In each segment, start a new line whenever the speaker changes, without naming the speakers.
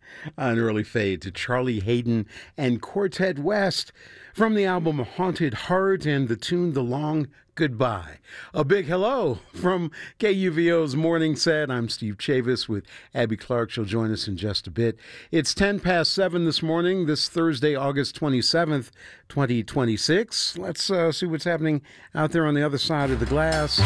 An early fade to Charlie Hayden and Quartet West from the album Haunted Heart and the tune The Long Goodbye. A big hello from KUVO's Morning Set. I'm Steve Chavis with Abby Clark. She'll join us in just a bit. It's 10 past 7 this morning, this Thursday, August 27th, 2026. Let's see what's happening out there on the other side of the glass.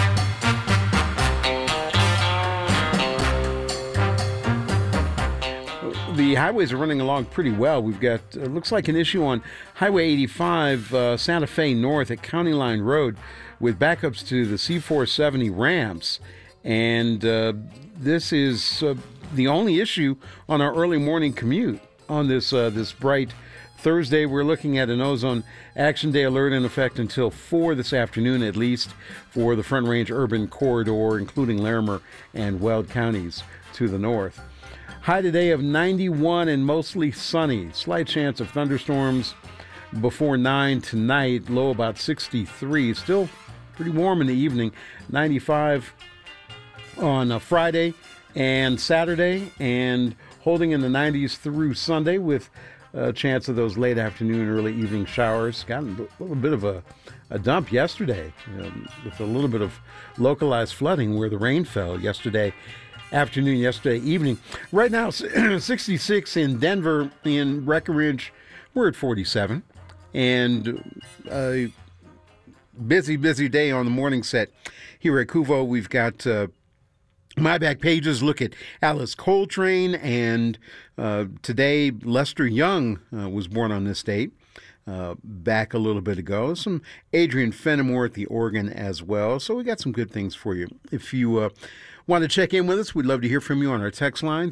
The highways are running along pretty well. We've got, looks like an issue on Highway 85, Santa Fe North at County Line Road with backups to the C470 ramps. And this is the only issue on our early morning commute on this bright Thursday. We're looking at an ozone action day alert in effect until 4 this afternoon at least for the Front Range Urban Corridor, including Larimer and Weld counties to the north. High today of 91 and mostly sunny. Slight chance of thunderstorms before 9 tonight. Low about 63. Still pretty warm in the evening. 95 on Friday and Saturday. And holding in the 90s through Sunday with a chance of those late afternoon, early evening showers. Got a little bit of a dump yesterday with a little bit of localized flooding where the rain fell yesterday afternoon, yesterday evening. Right now, 66 in Denver. In Breckenridge, we're at 47. And a busy day on the morning set here at KUVO. We've got my back pages look at Alice Coltrane, and today Lester Young was born on this date. Back a little bit ago. Some Adrian Fenimore at the organ as well. So we got some good things for you. If you want to check in with us, we'd love to hear from you on our text line,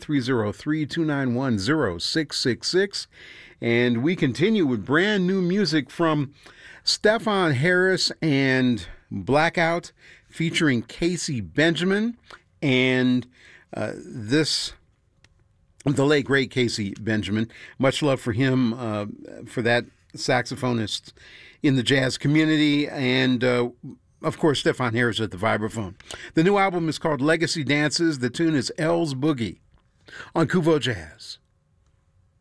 303-291-0666. And we continue with brand new music from Stefon Harris and Blackout featuring Casey Benjamin. And the late, great Casey Benjamin. Much love for him, for that saxophonist in the jazz community, and of course Stefon Harris at the vibraphone. The new album is called Legacy Dances. The tune is L's Boogie on KUVO Jazz.